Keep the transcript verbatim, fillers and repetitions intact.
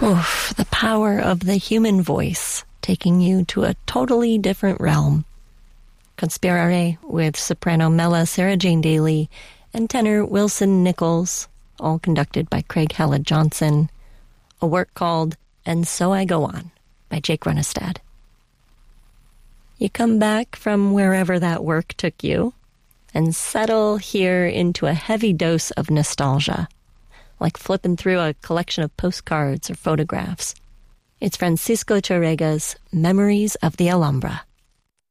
Oof, the power of the human voice, taking you to a totally different realm. Conspirare with soprano Mela Sarah Jane Daly and tenor Wilson Nichols, all conducted by Craig Hella Johnson. A work called And So I Go On by Jake Runestad. You come back from wherever that work took you and settle here into a heavy dose of nostalgia, like flipping through a collection of postcards or photographs. It's Francisco Tárrega's Memories of the Alhambra.